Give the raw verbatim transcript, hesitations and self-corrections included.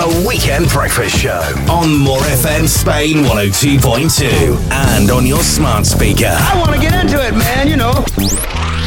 The Weekend Breakfast Show on More F M Spain one oh two point two and on your smart speaker. I want to get into it, man, you know.